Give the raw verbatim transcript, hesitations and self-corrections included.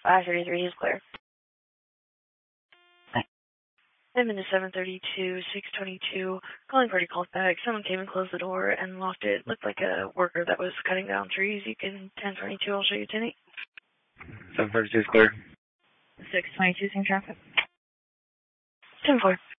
five thirty-three is clear. Thanks. I'm into seven thirty-two, six twenty-two. Calling party called back. Someone came and closed the door and locked it. Looked like a worker that was cutting down trees. You can ten twenty-two, I'll show you ten eight. seven thirty-two is clear. six twenty-two, same traffic. ten four.